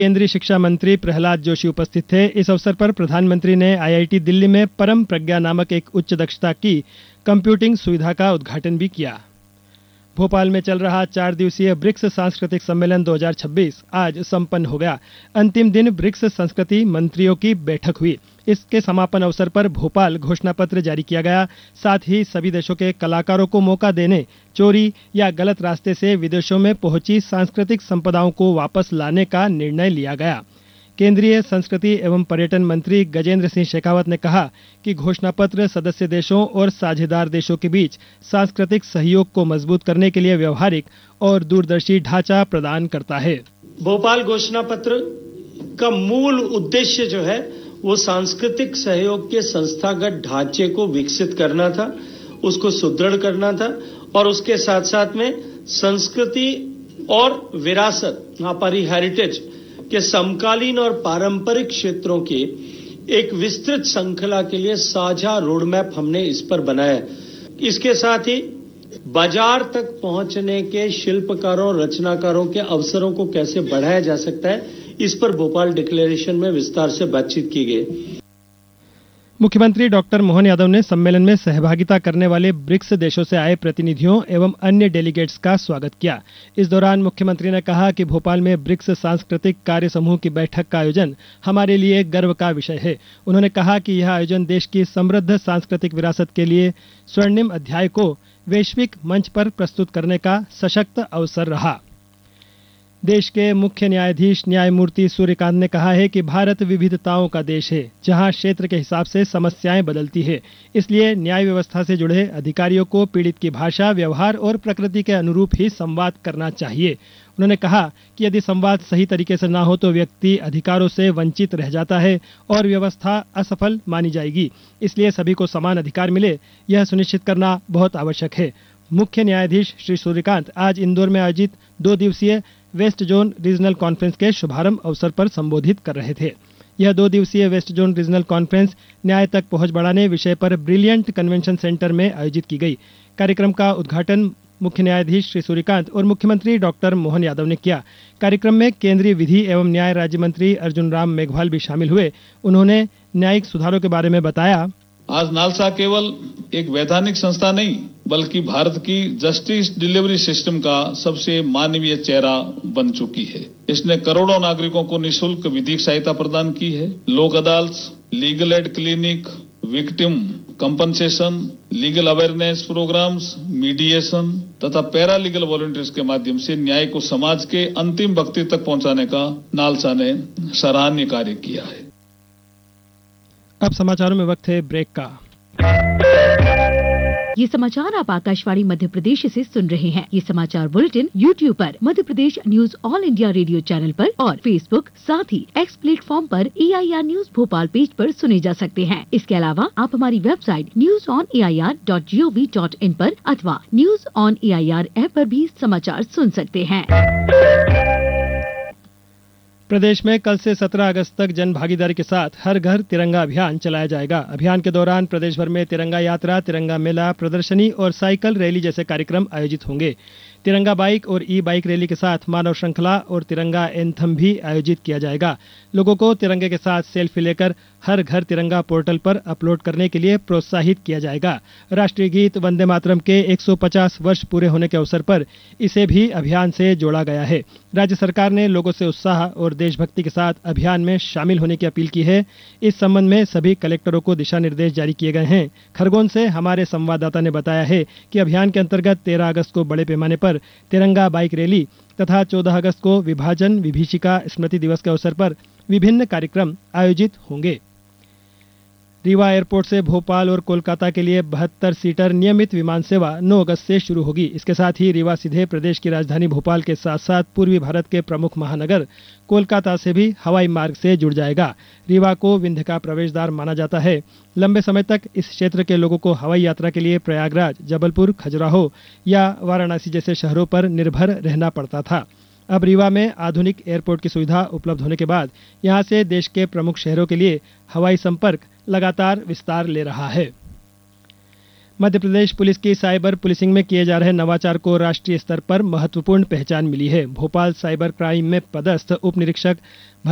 केंद्रीय शिक्षा मंत्री प्रहलाद जोशी उपस्थित थे। इस अवसर पर प्रधानमंत्री ने आईआईटी दिल्ली में परम प्रज्ञा नामक एक उच्च दक्षता की कंप्यूटिंग सुविधा का उद्घाटन भी किया। भोपाल में चल रहा 4 दिवसीय ब्रिक्स सांस्कृतिक सम्मेलन 2026 आज संपन्न हो गया। अंतिम दिन ब्रिक्स संस्कृति मंत्रियों की बैठक हुई। इसके समापन अवसर पर भोपाल घोषणा पत्र जारी किया गया। साथ ही सभी देशों के कलाकारों को मौका देने, चोरी या गलत रास्ते से विदेशों में पहुंची सांस्कृतिक संपदाओं को वापस लाने का निर्णय लिया गया। केंद्रीय संस्कृति एवं पर्यटन मंत्री गजेंद्र सिंह शेखावत ने कहा कि घोषणा पत्र सदस्य देशों और साझेदार देशों के बीच सांस्कृतिक सहयोग को मजबूत करने के लिए व्यवहारिक और दूरदर्शी ढांचा प्रदान करता है। भोपाल घोषणा पत्र का मूल उद्देश्य जो है वो सांस्कृतिक सहयोग के संस्थागत ढांचे को विकसित करना था, उसको सुदृढ़ करना था और उसके साथ साथ में संस्कृति और विरासत, हमारी हेरिटेज के समकालीन और पारंपरिक क्षेत्रों के एक विस्तृत श्रृंखला के लिए साझा रोड मैप हमने इस पर बनाया है। इसके साथ ही बाजार तक पहुंचने के शिल्पकारों, रचनाकारों के अवसरों को कैसे बढ़ाया जा सकता है, इस पर भोपाल डिक्लेरेशन में विस्तार से बातचीत की गई। मुख्यमंत्री डॉक्टर मोहन यादव ने सम्मेलन में सहभागिता करने वाले ब्रिक्स देशों से आए प्रतिनिधियों एवं अन्य डेलीगेट्स का स्वागत किया। इस दौरान मुख्यमंत्री ने कहा कि भोपाल में ब्रिक्स सांस्कृतिक कार्य समूह की बैठक का आयोजन हमारे लिए गर्व का विषय है। उन्होंने कहा कि यह आयोजन देश की समृद्ध सांस्कृतिक विरासत के लिए स्वर्णिम अध्याय को वैश्विक मंच पर प्रस्तुत करने का सशक्त अवसर रहा। देश के मुख्य न्यायाधीश न्यायमूर्ति सूर्यकांत ने कहा है कि भारत विविधताओं का देश है, जहां क्षेत्र के हिसाब से समस्याएं बदलती है। इसलिए न्याय व्यवस्था से जुड़े अधिकारियों को पीड़ित की भाषा, व्यवहार और प्रकृति के अनुरूप ही संवाद करना चाहिए। उन्होंने कहा कि यदि संवाद सही तरीके से ना हो तो व्यक्ति अधिकारों से वंचित रह जाता है और व्यवस्था असफल मानी जाएगी। इसलिए सभी को समान अधिकार मिले, यह सुनिश्चित करना बहुत आवश्यक है। मुख्य न्यायाधीश श्री सूर्यकांत आज इंदौर में आयोजित 2 दिवसीय वेस्ट जोन रीजनल कॉन्फ्रेंस के शुभारंभ अवसर पर संबोधित कर रहे थे। यह 2 दिवसीय वेस्ट जोन रीजनल कॉन्फ्रेंस न्याय तक पहुंच बढ़ाने विषय पर ब्रिलियंट कन्वेंशन सेंटर में आयोजित की गई। कार्यक्रम का उद्घाटन मुख्य न्यायाधीश श्री सूर्यकांत और मुख्यमंत्री डॉक्टर मोहन यादव ने किया। कार्यक्रम में केंद्रीय विधि एवं न्याय राज्य मंत्री अर्जुन राम मेघवाल भी शामिल हुए। उन्होंने न्यायिक सुधारों के बारे में बताया। आज नालसा केवल एक वैधानिक संस्था नहीं बल्कि भारत की जस्टिस डिलीवरी सिस्टम का सबसे मानवीय चेहरा बन चुकी है। इसने करोड़ों नागरिकों को निःशुल्क विधिक सहायता प्रदान की है। लोक अदालत, legal aid clinic, victim compensation, legal awareness programmes, mediation तथा पैरा लीगल वॉलंटियर्स के माध्यम से न्याय को समाज के अंतिम व्यक्ति तक पहुंचाने का नालसा ने सराहनीय कार्य किया है। अब समाचारों में वक्त है ब्रेक का। ये समाचार आप आकाशवाणी मध्य प्रदेश से सुन रहे हैं। ये समाचार बुलेटिन YouTube पर Madhya Pradesh news all India radio channel पर और फेसबुक साथ ही एक्स प्लेटफॉर्म पर AIR न्यूज भोपाल पेज पर सुने जा सकते हैं। इसके अलावा आप हमारी वेबसाइट newsonair.gov.in पर अथवा न्यूज ऑन AIR ऐप पर भी समाचार सुन सकते हैं। प्रदेश में कल से 17 अगस्त तक जन भागीदारी के साथ हर घर तिरंगा अभियान चलाया जाएगा। अभियान के दौरान प्रदेश भर में तिरंगा यात्रा, तिरंगा मेला, प्रदर्शनी और साइकिल रैली जैसे कार्यक्रम आयोजित होंगे। तिरंगा बाइक और ई-बाइक रैली के साथ मानव श्रृंखला और तिरंगा एंथम भी आयोजित किया जाएगा। लोगों को तिरंगे के साथ सेल्फी लेकर हर घर तिरंगा पोर्टल पर अपलोड करने के लिए प्रोत्साहित किया जाएगा। राष्ट्रीय गीत वंदे मातरम के 150 वर्ष पूरे होने के अवसर पर इसे भी अभियान से जोड़ा गया है। राज्य सरकार ने लोगों से उत्साह और देशभक्ति के साथ अभियान में शामिल होने की अपील की है। इस संबंध में सभी कलेक्टरों को दिशा निर्देश जारी किए गए हैं। खरगोन से हमारे संवाददाता ने बताया है कि अभियान के अंतर्गत 13 अगस्त को बड़े पैमाने पर तिरंगा बाइक रैली तथा 14 अगस्त को विभाजन विभीषिका स्मृति दिवस के अवसर पर विभिन्न कार्यक्रम आयोजित होंगे। रीवा एयरपोर्ट से भोपाल और कोलकाता के लिए 72 सीटर नियमित विमान सेवा 9 अगस्त से शुरू होगी। इसके साथ ही रीवा सीधे प्रदेश की राजधानी भोपाल के साथ साथ पूर्वी भारत के प्रमुख महानगर कोलकाता से भी हवाई मार्ग से जुड़ जाएगा। रीवा को विंध्य का प्रवेशद्वार माना जाता है। लंबे समय तक इस क्षेत्र के लोगों को हवाई यात्रा के लिए प्रयागराज, जबलपुर, खजुराहो या वाराणसी जैसे शहरों पर निर्भर रहना पड़ता था। अब रीवा में आधुनिक एयरपोर्ट की सुविधा उपलब्ध होने के बाद यहां से देश के प्रमुख शहरों के लिए हवाई संपर्क लगातार विस्तार ले रहा है। मध्य प्रदेश पुलिस की साइबर पुलिसिंग में किए जा रहे नवाचार को राष्ट्रीय स्तर पर महत्वपूर्ण पहचान मिली है। भोपाल साइबर क्राइम में पदस्थ उप निरीक्षक